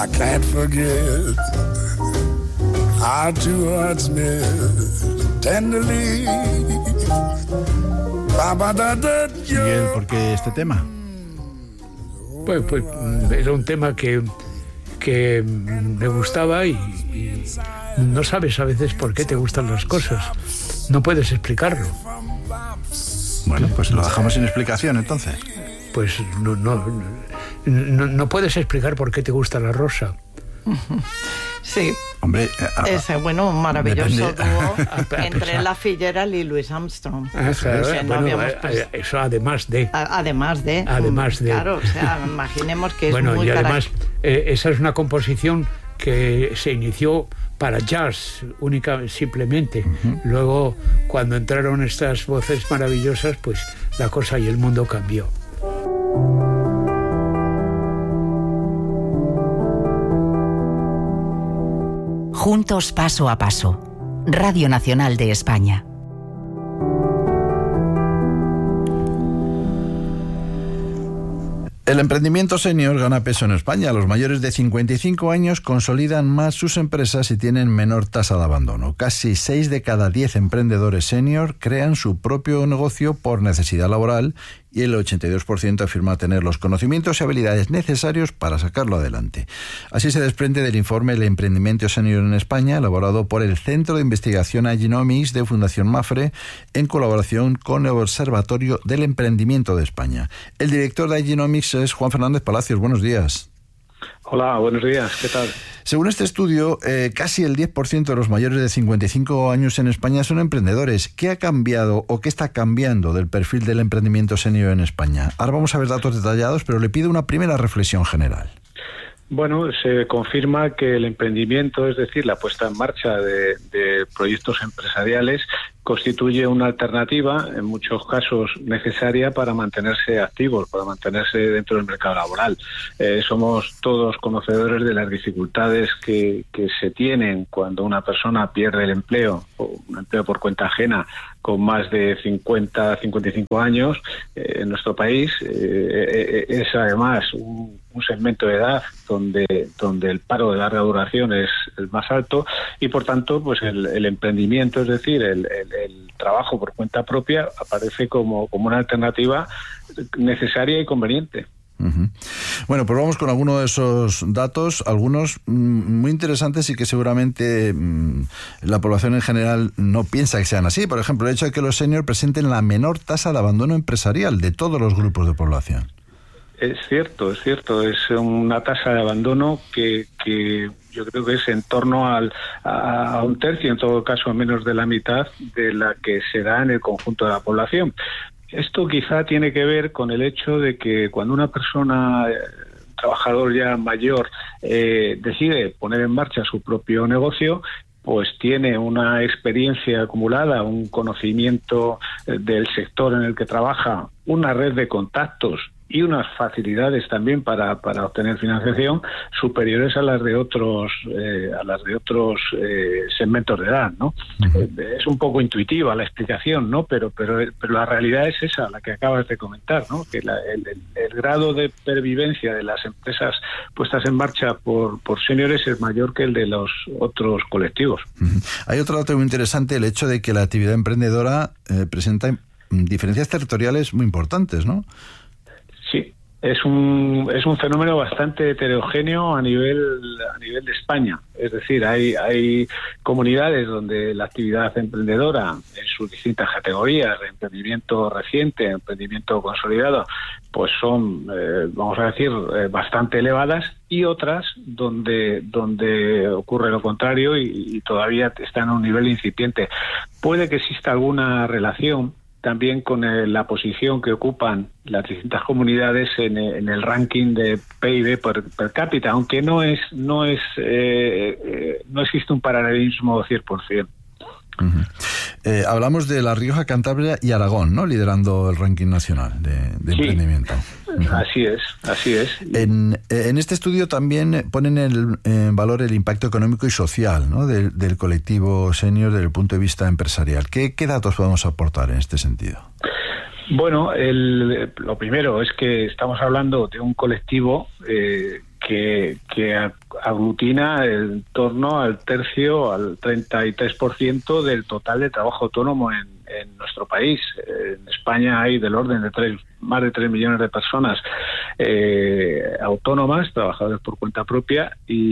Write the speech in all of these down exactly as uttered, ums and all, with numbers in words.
I can't forget our two hearts met tenderly. Miguel, ¿por qué este tema? Pues, pues era un tema que, que me gustaba y, y no sabes a veces por qué te gustan las cosas. No puedes explicarlo. Bueno, pues lo dejamos sin explicación entonces. Pues no, no, no, no puedes explicar por qué te gusta la rosa. Sí. Hombre, a, ese, bueno, un maravilloso depende. dúo entre Ella Fitzgerald y Louis Armstrong. Ah, claro, Sí, no bueno, habíamos puesto- eso además de... A- Además de... Además de- Claro, o sea, imaginemos que es Bueno, muy y además carac- eh, esa es una composición que se inició para jazz única, simplemente. Uh-huh. Luego, cuando entraron estas voces maravillosas, pues la cosa y el mundo cambió. Juntos paso a paso. Radio Nacional de España. El emprendimiento senior gana peso en España. Los mayores de cincuenta y cinco años consolidan más sus empresas y tienen menor tasa de abandono. Casi seis de cada diez emprendedores senior crean su propio negocio por necesidad laboral y el ochenta y dos por ciento afirma tener los conocimientos y habilidades necesarios para sacarlo adelante. Así se desprende del informe El emprendimiento senior en España, elaborado por el Centro de Investigación Aginomics de Fundación Mafre, en colaboración con el Observatorio del Emprendimiento de España. El director de Aginomics es Juan Fernández Palacios. Buenos días. Hola, buenos días, ¿qué tal? Según este estudio, eh, casi el diez por ciento de los mayores de cincuenta y cinco años en España son emprendedores. ¿Qué ha cambiado o qué está cambiando del perfil del emprendimiento senior en España? Ahora vamos a ver datos detallados, pero le pido una primera reflexión general. Bueno, se confirma que el emprendimiento, es decir, la puesta en marcha de, de proyectos empresariales, constituye una alternativa, en muchos casos necesaria, para mantenerse activos, para mantenerse dentro del mercado laboral. Eh, somos todos conocedores de las dificultades que, que se tienen cuando una persona pierde el empleo, o un empleo por cuenta ajena, con más de cincuenta, cincuenta y cinco años eh, en nuestro país. Eh, es además un, un segmento de edad donde, donde el paro de larga duración es el más alto y, por tanto, pues el, el emprendimiento, es decir, el, el, el trabajo por cuenta propia, aparece como, como una alternativa necesaria y conveniente. Uh-huh. Bueno, pues vamos con algunos de esos datos, algunos mmm, muy interesantes y que seguramente mmm, la población en general no piensa que sean así. Por ejemplo, el hecho de que los seniors presenten la menor tasa de abandono empresarial de todos los grupos de población. Es cierto, es cierto, es una tasa de abandono que, que yo creo que es en torno al, a, a un tercio, en todo caso a menos de la mitad de la que se da en el conjunto de la población. Esto quizá tiene que ver con el hecho de que cuando una persona, eh, trabajador ya mayor, eh, decide poner en marcha su propio negocio, pues tiene una experiencia acumulada, un conocimiento eh, del sector en el que trabaja, una red de contactos y unas facilidades también para, para obtener financiación superiores a las de otros eh, a las de otros eh, segmentos de edad, ¿no? Uh-huh. Eh, es un poco intuitiva la explicación, ¿no? Pero pero pero la realidad es esa, la que acabas de comentar, ¿no? Que la, el, el, el grado de pervivencia de las empresas puestas en marcha por por seniors es mayor que el de los otros colectivos. Uh-huh. Hay otro dato muy interesante, el hecho de que la actividad emprendedora eh, presenta diferencias territoriales muy importantes, ¿no? Sí, es un es un fenómeno bastante heterogéneo a nivel a nivel de España. Es decir, hay hay comunidades donde la actividad emprendedora en sus distintas categorías, de emprendimiento reciente, emprendimiento consolidado, pues son, eh, vamos a decir, eh, bastante elevadas, y otras donde donde ocurre lo contrario y, y todavía están a un nivel incipiente. Puede que exista alguna relación también con el, la posición que ocupan las distintas comunidades en, en el ranking de P I B per, per cápita, aunque no es no es eh, eh, no existe un paralelismo cien por ciento. Uh-huh. Eh, hablamos de La Rioja, Cantabria y Aragón, ¿no? Liderando el ranking nacional de, de sí, emprendimiento. Uh-huh. Así es, así es. En, en este estudio también ponen el, en valor el impacto económico y social, ¿no? del, del colectivo senior desde el punto de vista empresarial. ¿Qué, qué datos podemos aportar en este sentido? Bueno, el, lo primero es que estamos hablando de un colectivo eh, que, que aglutina en torno al tercio, al treinta y tres por ciento del total de trabajo autónomo en, en nuestro país. En España hay del orden de tres, más de tres millones de personas eh, autónomas, trabajadores por cuenta propia,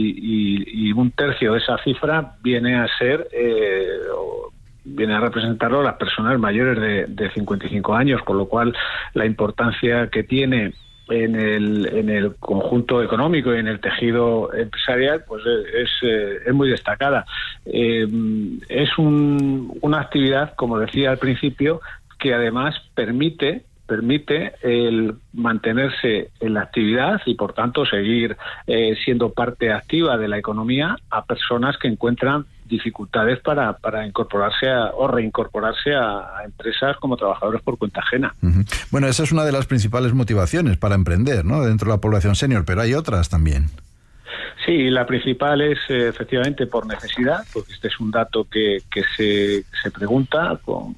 y, y, y un tercio de esa cifra viene a ser... Eh, viene a representarlo las personas mayores de, de cincuenta y cinco años, con lo cual la importancia que tiene en el, en el conjunto económico y en el tejido empresarial pues es, es, es muy destacada. Eh, es un, una actividad, como decía al principio, que además permite permite el mantenerse en la actividad y por tanto seguir eh, siendo parte activa de la economía a personas que encuentran dificultades para, para incorporarse a, o reincorporarse a, a empresas como trabajadores por cuenta ajena. Uh-huh. Bueno, esa es una de las principales motivaciones para emprender, ¿no?, dentro de la población senior, pero hay otras también. Sí, la principal es eh, efectivamente por necesidad, porque este es un dato que, que se, se pregunta con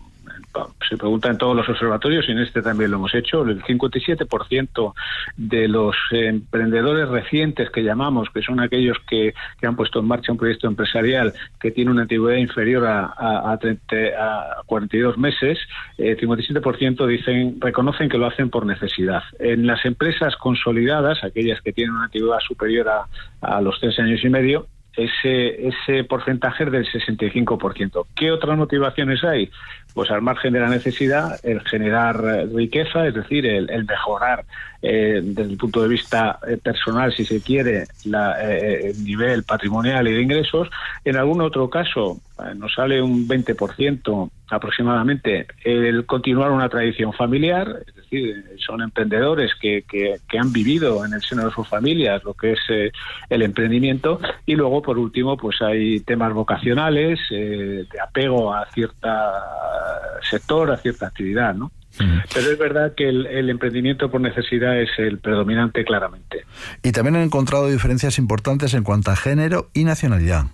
se pregunta en todos los observatorios y en este también lo hemos hecho. El cincuenta y siete por ciento de los emprendedores recientes que llamamos, que son aquellos que, que han puesto en marcha un proyecto empresarial que tiene una antigüedad inferior a, a, a, treinta, a cuarenta y dos meses, el cincuenta y siete por ciento dicen, reconocen que lo hacen por necesidad. En las empresas consolidadas, aquellas que tienen una antigüedad superior a, a los tres años y medio, ese ese porcentaje es del sesenta y cinco por ciento. ¿Qué otras motivaciones hay? Pues al margen de la necesidad, el generar riqueza, es decir, el, el mejorar eh, desde el punto de vista eh, personal, si se quiere, la, eh, el nivel patrimonial y de ingresos. En algún otro caso, eh, nos sale un veinte por ciento aproximadamente el continuar una tradición familiar, es decir, son emprendedores que, que, que han vivido en el seno de sus familias lo que es eh, el emprendimiento. Y luego, por último, pues hay temas vocacionales, eh, de apego a cierta sector, a cierta actividad, ¿no? Uh-huh. Pero es verdad que el, el emprendimiento por necesidad es el predominante claramente. Y también han encontrado diferencias importantes en cuanto a género y nacionalidad.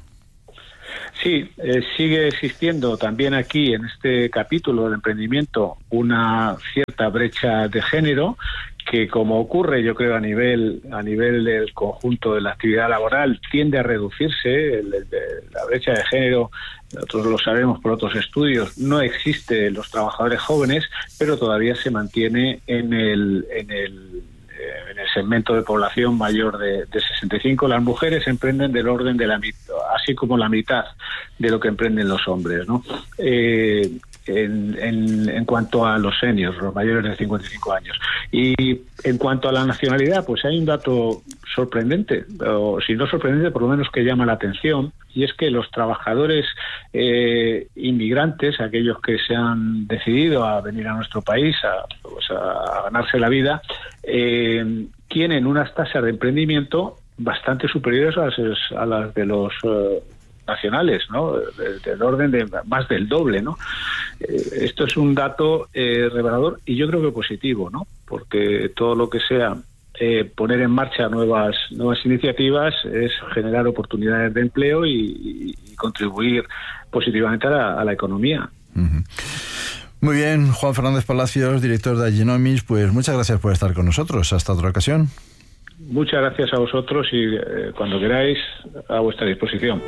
Sí, eh, sigue existiendo también aquí en este capítulo del emprendimiento una cierta brecha de género que, como ocurre yo creo a nivel a nivel del conjunto de la actividad laboral, tiende a reducirse. El, el, la brecha de género, nosotros lo sabemos por otros estudios, no existe en los trabajadores jóvenes, pero todavía se mantiene en el en el en el segmento de población mayor de, de sesenta y cinco. Las mujeres emprenden del orden de la mitad, así como la mitad de lo que emprenden los hombres, ¿no? Eh, en, en, en cuanto a los seniors, los mayores de cincuenta y cinco años. Y en cuanto a la nacionalidad, pues hay un dato sorprendente, o si no sorprendente, por lo menos que llama la atención, y es que los trabajadores eh, inmigrantes, aquellos que se han decidido a venir a nuestro país a, pues a ganarse la vida, eh, tienen unas tasas de emprendimiento bastante superiores a las, a las de los eh, nacionales, ¿no? Del orden de más del doble, ¿no? Eh, esto es un dato eh, revelador y yo creo que positivo, ¿no? Porque todo lo que sea eh, poner en marcha nuevas nuevas iniciativas es generar oportunidades de empleo y, y, y contribuir positivamente a la, a la economía. Uh-huh. Muy bien, Juan Fernández Palacios, director de Agenomics, pues muchas gracias por estar con nosotros. Hasta otra ocasión. Muchas gracias a vosotros y eh, cuando queráis, a vuestra disposición.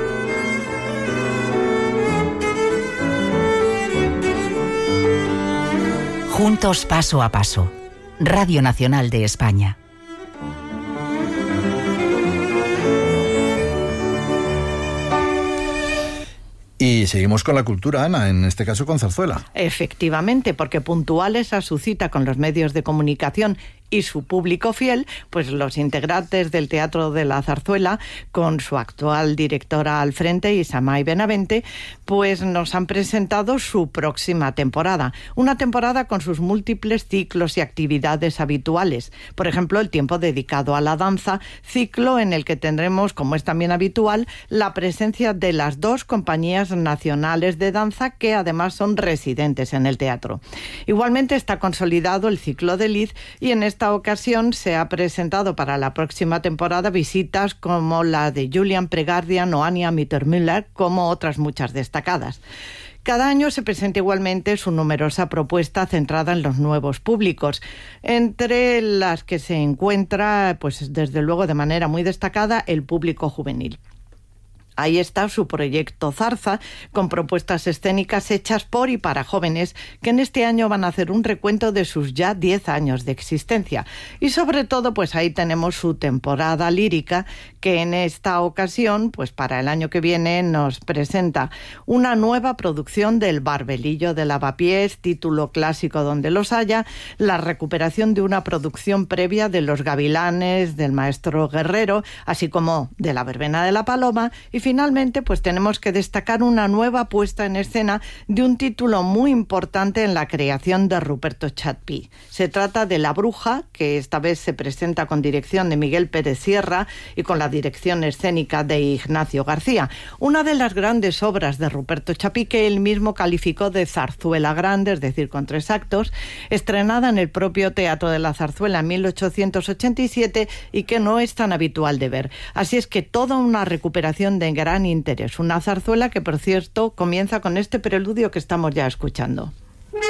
Juntos paso a paso. Radio Nacional de España. Y seguimos con la cultura, Ana, en este caso con zarzuela. Efectivamente, porque puntuales a su cita con los medios de comunicación y su público fiel, pues los integrantes del Teatro de la Zarzuela, con su actual directora al frente, Isamay Benavente, pues nos han presentado su próxima temporada. Una temporada con sus múltiples ciclos y actividades habituales. Por ejemplo, el tiempo dedicado a la danza, ciclo en el que tendremos, como es también habitual, la presencia de las dos compañías nacionales de danza que además son residentes en el teatro. Igualmente está consolidado el ciclo de Liz y en esta ocasión se ha presentado para la próxima temporada visitas como la de Julian Pregardian o Anya Mittermüller, como otras muchas destacadas. Cada año se presenta igualmente su numerosa propuesta centrada en los nuevos públicos, entre las que se encuentra, pues desde luego de manera muy destacada, el público juvenil. Ahí está su proyecto Zarza, con propuestas escénicas hechas por y para jóvenes que en este año van a hacer un recuento de sus ya diez años de existencia. Y sobre todo, pues ahí tenemos su temporada lírica, que en esta ocasión, pues para el año que viene, nos presenta una nueva producción del Barbelillo de Lavapiés, título clásico donde los haya, la recuperación de una producción previa de Los Gavilanes, del Maestro Guerrero, así como de La Verbena de la Paloma, y finalmente, pues tenemos que destacar una nueva puesta en escena de un título muy importante en la creación de Ruperto Chatpí. Se trata de La Bruja, que esta vez se presenta con dirección de Miguel Pérez Sierra y con la dirección escénica de Ignacio García. Una de las grandes obras de Ruperto Chatpí que él mismo calificó de zarzuela grande, es decir, con tres actos, estrenada en el propio Teatro de la Zarzuela en mil ochocientos ochenta y siete y que no es tan habitual de ver. Así es que toda una recuperación de gran interés. Una zarzuela que, por cierto, comienza con este preludio que estamos ya escuchando.